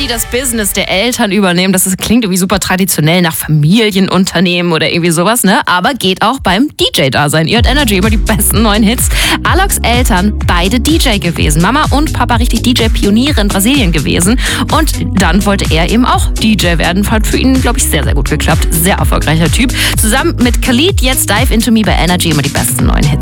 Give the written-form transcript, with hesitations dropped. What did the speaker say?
die das Business der Eltern übernehmen. Klingt irgendwie super traditionell nach Familienunternehmen oder irgendwie sowas, ne? Aber geht auch beim DJ-Dasein. Ihr hört Energy über die besten neuen Hits. Aloks Eltern, beide DJ gewesen. Mama und Papa richtig DJ-Pioniere in Brasilien gewesen. Und dann wollte er eben auch DJ werden. Hat für ihn, glaube ich, sehr, sehr gut geklappt. Sehr erfolgreicher Typ. Zusammen mit Khalid, jetzt Dive Into Me bei Energy immer die besten neuen Hits.